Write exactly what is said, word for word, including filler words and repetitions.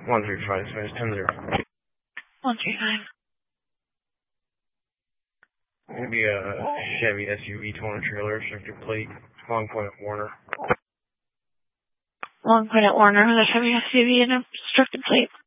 One three five space ten zero. One three five. Maybe a Chevy S U V towing trailer, restricted plate, Long Point at Warner. Long Point at Warner with a Chevy S U V and a restricted plate.